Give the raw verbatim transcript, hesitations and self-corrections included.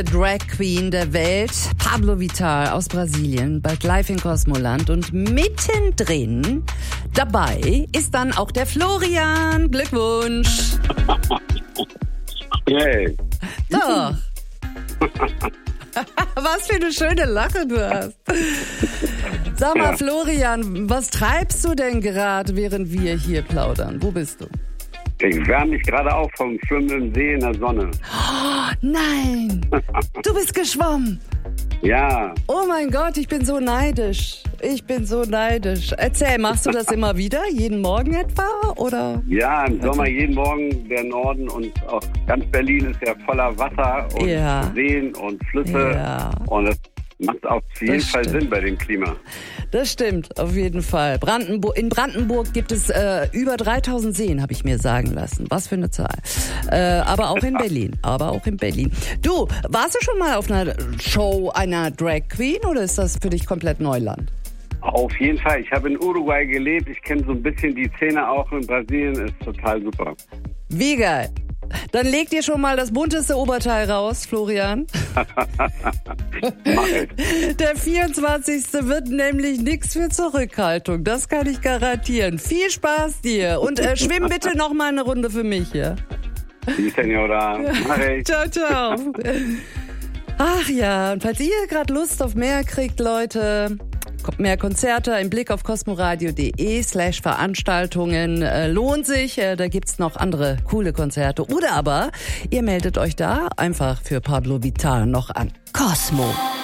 Drag Queen der Welt, Pablo Vittar aus Brasilien, bald live in Cosmoland. Und mittendrin dabei ist dann auch der Florian. Glückwunsch. Hey. Doch. Was für eine schöne Lache du hast. Sag mal, ja. Florian, was treibst du denn gerade, während wir hier plaudern? Wo bist du? Ich wärme mich gerade auf vom schwimmenden See in der Sonne. Oh, nein! Du bist geschwommen! Ja. Oh mein Gott, ich bin so neidisch. Ich bin so neidisch. Erzähl, machst du das immer wieder? Jeden Morgen etwa? Oder? Ja, im Sommer jeden Morgen. Der Norden und auch ganz Berlin ist ja voller Wasser und ja. Seen und Flüsse. Ja. Und das macht auf jeden das Fall stimmt. Sinn bei dem Klima. Das stimmt, auf jeden Fall. Brandenburg, in Brandenburg gibt es äh, über dreitausend Seen, habe ich mir sagen lassen. Was für eine Zahl. Äh, aber auch in Berlin. Aber auch in Berlin. Du, warst du schon mal auf einer Show einer Drag Queen oder ist das für dich komplett Neuland? Auf jeden Fall. Ich habe in Uruguay gelebt. Ich kenne so ein bisschen die Szene auch in Brasilien. Ist total super. Wie geil. Dann leg dir schon mal das bunteste Oberteil raus, Florian. Der vierundzwanzigste wird nämlich nichts für Zurückhaltung. Das kann ich garantieren. Viel Spaß dir. Und äh, schwimm bitte noch mal eine Runde für mich hier. Die Senora. Mach ich. Ciao, ciao. Ach ja, und falls ihr gerade Lust auf mehr kriegt, Leute... Mehr Konzerte, ein Blick auf cosmoradio.de slash Veranstaltungen äh, lohnt sich. Äh, da gibt's noch andere coole Konzerte. Oder aber ihr meldet euch da einfach für Pablo Vittar noch an. Cosmo.